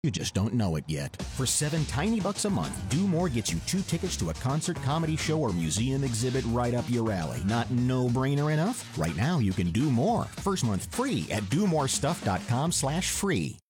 You just don't know it yet. For $7 tiny bucks a month, Do More gets you 2 tickets to a concert, comedy show, or museum exhibit right up your alley. Not no-brainer enough? Right now, you can do more. First month free at domorestuff.com/free.